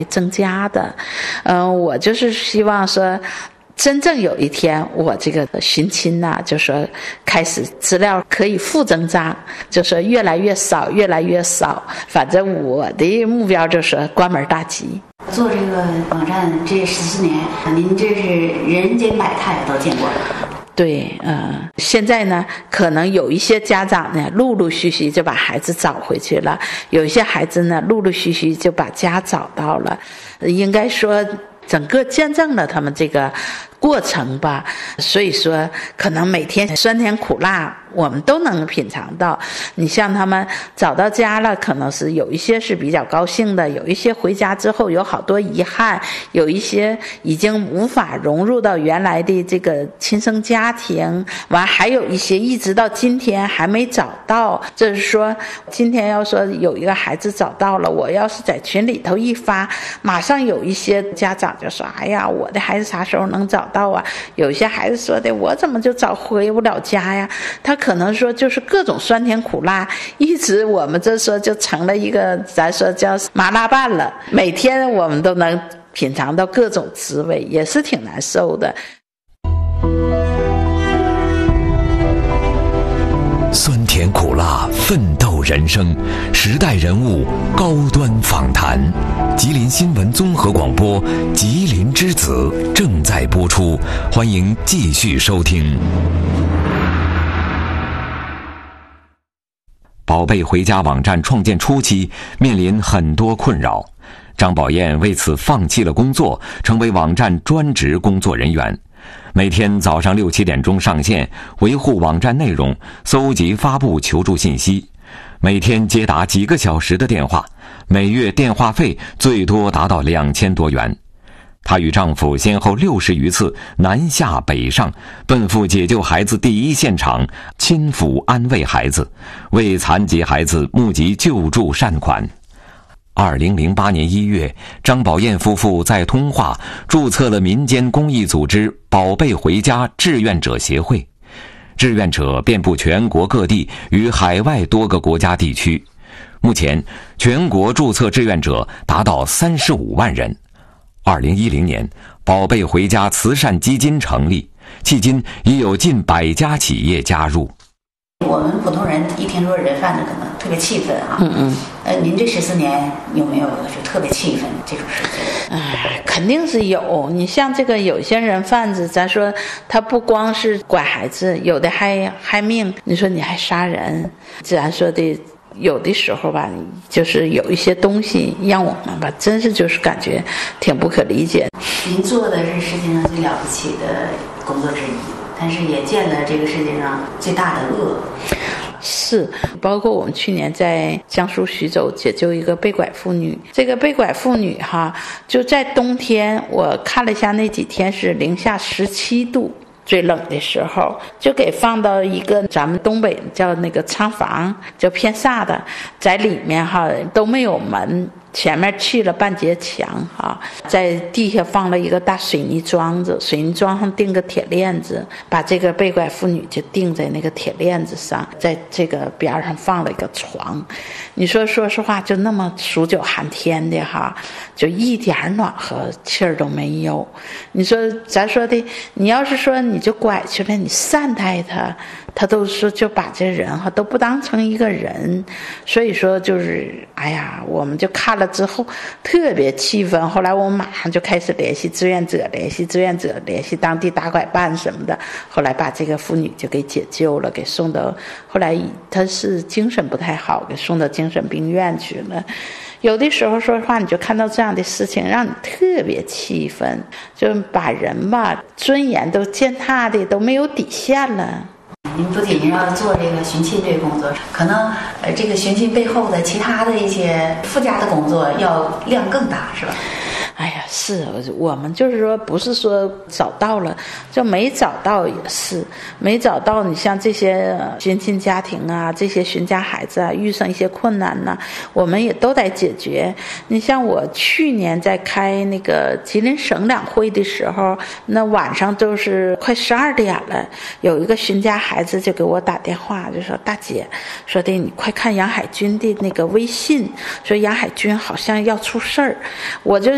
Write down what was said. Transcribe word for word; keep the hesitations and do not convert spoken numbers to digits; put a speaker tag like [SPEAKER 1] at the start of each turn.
[SPEAKER 1] 增加的。嗯，我就是希望说真正有一天我这个寻亲呐、啊，就说开始资料可以负增长，就说越来越少越来越少，反正我的目标就是关门大吉。
[SPEAKER 2] 做这个网站这十四年，您这是人间百态都见过了。
[SPEAKER 1] 对，呃，现在呢，可能有一些家长呢，陆陆续续就把孩子找回去了；有一些孩子呢，陆陆续续就把家找到了。应该说，整个见证了他们这个过程吧。所以说，可能每天酸甜苦辣我们都能品尝到。你像他们找到家了，可能是有一些是比较高兴的，有一些回家之后有好多遗憾，有一些已经无法融入到原来的这个亲生家庭，完还有一些一直到今天还没找到。就是说今天要说有一个孩子找到了，我要是在群里头一发，马上有一些家长就说，哎呀，我的孩子啥时候能找到啊？有一些孩子说的，我怎么就找回不了家呀？他可能说就是各种酸甜苦辣，一直我们这说就成了一个咱说叫麻辣拌了，每天我们都能品尝到各种滋味，也是挺难受的。
[SPEAKER 3] 酸甜苦辣奋斗人生，时代人物高端访谈。吉林新闻综合广播《吉林之子》正在播出，欢迎继续收听。宝贝回家网站创建初期面临很多困扰，张宝燕为此放弃了工作，成为网站专职工作人员。每天早上六七点钟上线，维护网站内容，搜集发布求助信息，每天接打几个小时的电话，每月电话费最多达到两千多元。她与丈夫先后六十余次南下北上，奔赴解救孩子第一现场，亲抚安慰孩子，为残疾孩子募集救助善款。二零零八年一月，张宝燕夫妇在通化注册了民间公益组织宝贝回家志愿者协会，志愿者遍布全国各地与海外多个国家地区。目前全国注册志愿者达到三十五万人。二零一零年，宝贝回家慈善基金成立，迄今已有近百家企业加入。
[SPEAKER 2] 我们普通人一听说人贩子，可能特别气愤啊。
[SPEAKER 1] 嗯嗯。
[SPEAKER 2] 呃，您这十四年有没有就特别气愤这种事情？
[SPEAKER 1] 哎，肯定是有。你像这个有些人贩子，咱说他不光是拐孩子，有的还害命。你说你还杀人，咱说的有的时候吧，就是有一些东西让我们吧，真是就是感觉挺不可理解。
[SPEAKER 2] 您做的是世界上最了不起的工作之一。但是也见了这个世界上最大的恶。
[SPEAKER 1] 是，包括我们去年在江苏徐州解救一个被拐妇女，这个被拐妇女哈，就在冬天，我看了一下那几天是零下十七度，最冷的时候，就给放到一个咱们东北叫那个仓房，叫偏煞的，在里面哈都没有门。前面砌了半截墙哈，在地下放了一个大水泥桩子，水泥桩上钉个铁链子，把这个被拐妇女就钉在那个铁链子上，在这个边上放了一个床。你说说实话，就那么数九寒天的哈，就一点暖和气儿都没有。你说咱说的，你要是说你就拐去了，你善待他，他都说就把这人哈都不当成一个人。所以说就是哎呀，我们就看了之后特别气愤。后来我马上就开始联系志愿者，联系志愿者，联系当地打拐办什么的。后来把这个妇女就给解救了，给送到，后来她是精神不太好，给送到精神病院去了。有的时候说实话，你就看到这样的事情，让你特别气愤，就把人吧尊严都践踏的都没有底线了。
[SPEAKER 2] 您不仅要做这个寻亲这个工作，可能呃这个寻亲背后的其他的一些附加的工作要量更大，是吧？
[SPEAKER 1] 哎呀，是我们就是说，不是说找到了就没找到，也是没找到。你像这些寻亲家庭啊，这些寻家孩子啊，遇上一些困难呢、啊，我们也都得解决。你像我去年在开那个吉林省两会的时候，那晚上都是快十二点了，有一个寻家孩子就给我打电话，就说大姐，说的你快看杨海军的那个微信，说杨海军好像要出事儿，我就